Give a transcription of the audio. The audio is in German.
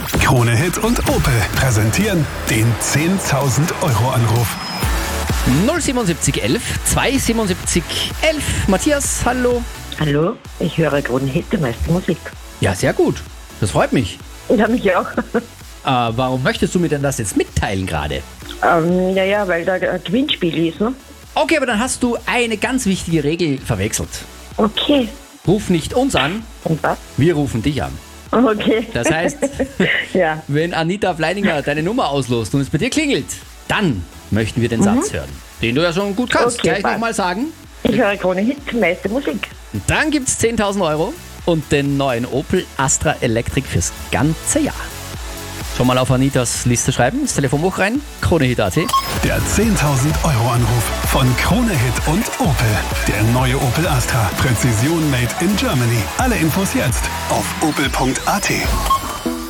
Krone Hit und Opel präsentieren den 10.000 Euro Anruf. 07711 277 11. Matthias, hallo. Hallo, ich höre Krone Hit, die meiste Musik. Ja, sehr gut. Das freut mich. Ja, mich auch. Warum möchtest du mir denn das jetzt mitteilen gerade? Ja, weil da ein Gewinnspiel ist, ne? Okay, aber dann hast du eine ganz wichtige Regel verwechselt. Okay. Ruf nicht uns an, Und was? wir rufen dich an. Okay. Das heißt, Ja. wenn Anita Fleininger deine Nummer auslost und es bei dir klingelt, dann möchten wir den Satz hören, den du ja schon gut kannst. Okay, Gleich passt. nochmal sagen. Ich höre Krone Hit, die meiste Musik. Und dann gibt's 10.000 Euro und den neuen Opel Astra Electric fürs ganze Jahr. Schon mal auf Anitas Liste schreiben, ins Telefonbuch rein, KroneHit.at. Der 10.000 Euro Anruf von Krone Hit und Opel. Der neue Opel Astra. Präzision made in Germany. Alle Infos jetzt auf opel.at.